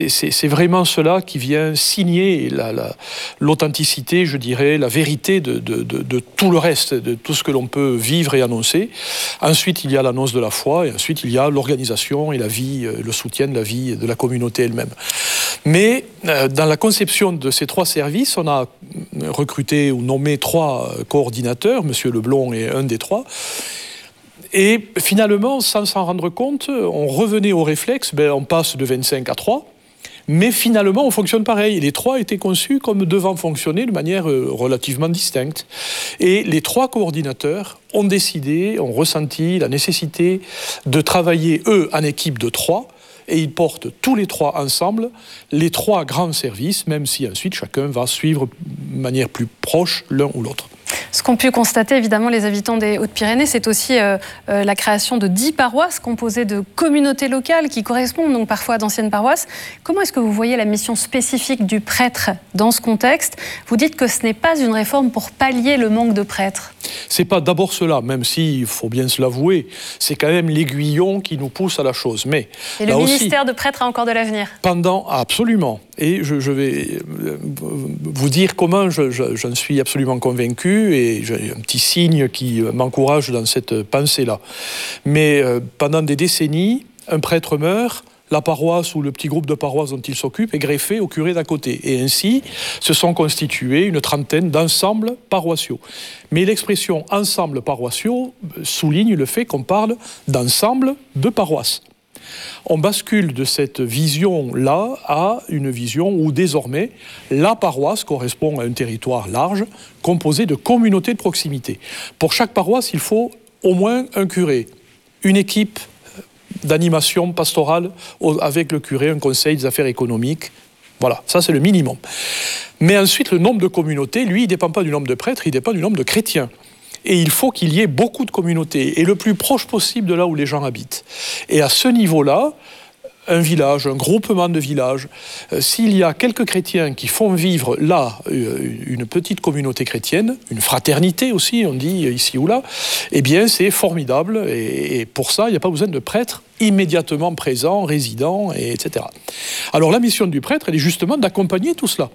C'est vraiment cela qui vient signer l'authenticité, je dirais, la vérité de tout le reste, de tout ce que l'on peut vivre et annoncer. Ensuite, il y a l'annonce de la foi, et ensuite, il y a l'organisation et la vie, le soutien de la vie de la communauté elle-même. Mais dans la conception de ces 3 services, on a recruté ou nommé 3 coordinateurs, M. Leblond est un des 3. Et finalement, sans s'en rendre compte, on revenait au réflexe, on passe de 25 à 3. Mais finalement, on fonctionne pareil. Les 3 étaient conçus comme devant fonctionner de manière relativement distincte. Et les 3 coordinateurs ont décidé, ont ressenti la nécessité de travailler, eux, en équipe de 3. Et ils portent tous les 3 ensemble les 3 grands services, même si ensuite chacun va suivre de manière plus proche l'un ou l'autre. Ce qu'ont pu constater évidemment les habitants des Hautes-Pyrénées, c'est aussi la création de 10 paroisses composées de communautés locales qui correspondent donc parfois à d'anciennes paroisses. Comment est-ce que vous voyez la mission spécifique du prêtre dans ce contexte? Vous dites que ce n'est pas une réforme pour pallier le manque de prêtres. C'est pas d'abord cela, même s'il faut bien se l'avouer, c'est quand même l'aiguillon qui nous pousse à la chose. Mais et le ministère de prêtre a encore de l'avenir. Absolument. Et je vais vous dire comment j'en suis absolument convaincu, et j'ai un petit signe qui m'encourage dans cette pensée-là. Mais pendant des décennies, un prêtre meurt, la paroisse ou le petit groupe de paroisses dont il s'occupe est greffé au curé d'à côté. Et ainsi se sont constitués une trentaine d'ensembles paroissiaux. Mais l'expression « ensemble paroissiaux » souligne le fait qu'on parle d'ensemble de paroisses. On bascule de cette vision-là à une vision où désormais la paroisse correspond à un territoire large composé de communautés de proximité. Pour chaque paroisse, il faut au moins un curé, une équipe d'animation pastorale avec le curé, un conseil des affaires économiques. Voilà, ça c'est le minimum. Mais ensuite, le nombre de communautés, lui, il ne dépend pas du nombre de prêtres, il dépend du nombre de chrétiens. Et il faut qu'il y ait beaucoup de communautés, et le plus proche possible de là où les gens habitent. Et à ce niveau-là, un village, un groupement de villages, s'il y a quelques chrétiens qui font vivre là une petite communauté chrétienne, une fraternité aussi, on dit ici ou là, eh bien c'est formidable, et pour ça, il n'y a pas besoin de prêtres immédiatement présents, résidents, etc. Alors la mission du prêtre, elle est justement d'accompagner tout cela.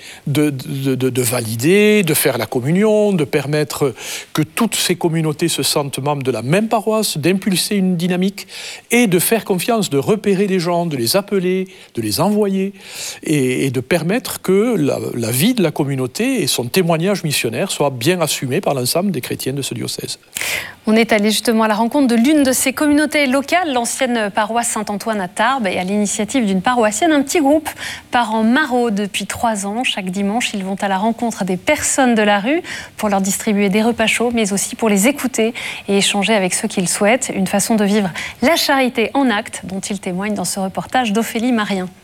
De valider, de faire la communion, de permettre que toutes ces communautés se sentent membres de la même paroisse, d'impulser une dynamique et de faire confiance, de repérer les gens, de les appeler, de les envoyer et de permettre que la vie de la communauté et son témoignage missionnaire soient bien assumés par l'ensemble des chrétiens de ce diocèse. On est allé justement à la rencontre de l'une de ces communautés locales, l'ancienne paroisse Saint-Antoine à Tarbes, et à l'initiative d'une paroissienne, un petit groupe part en maraud depuis 3 ans. Chaque dimanche, ils vont à la rencontre des personnes de la rue pour leur distribuer des repas chauds, mais aussi pour les écouter et échanger avec ceux qu'ils souhaitent. Une façon de vivre la charité en acte dont ils témoignent dans ce reportage d'Ophélie Marien.